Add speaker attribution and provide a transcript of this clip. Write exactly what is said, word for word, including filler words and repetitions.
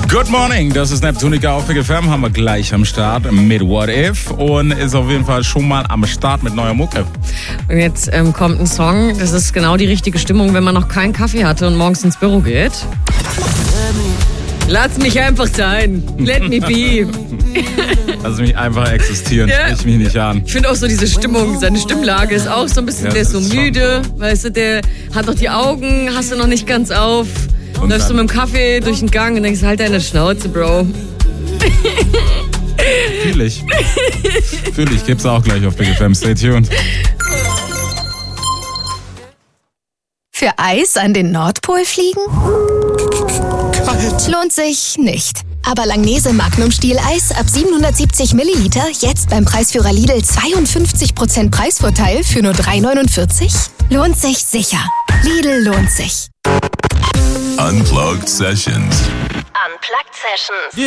Speaker 1: Good morning, das ist Neptunica auf Big F M, haben wir gleich am Start mit What If und ist auf jeden Fall schon mal am Start mit neuer Mucke.
Speaker 2: Und jetzt ähm, kommt ein Song, das ist genau die richtige Stimmung, wenn man noch keinen Kaffee hatte und morgens ins Büro geht. Lass mich einfach sein, let me be.
Speaker 1: Lass mich einfach existieren,
Speaker 2: Ja.
Speaker 1: sprich mich nicht an.
Speaker 2: Ich finde auch so diese Stimmung, seine Stimmlage ist auch so ein bisschen,
Speaker 1: Ja,
Speaker 2: der ist so
Speaker 1: das ist
Speaker 2: müde, weißt du, der hat noch die Augen, hast du noch nicht ganz auf.
Speaker 1: Und
Speaker 2: Läufst du
Speaker 1: dann-
Speaker 2: mit dem Kaffee durch den Gang und denkst, halt deine Schnauze, Bro.
Speaker 1: Fühl ich. Fühl ich, gibt's auch gleich auf Big F M, stay tuned.
Speaker 3: Für Eis an den Nordpol fliegen? Lohnt sich nicht. Aber Langnese Magnum Stiel Eis ab siebenhundertsiebzig Milliliter jetzt beim Preisführer Lidl zweiundfünfzig Prozent Preisvorteil für nur drei neunundvierzig? Lohnt sich sicher. Lidl lohnt sich.
Speaker 4: Unplugged Sessions.
Speaker 3: Unplugged Sessions.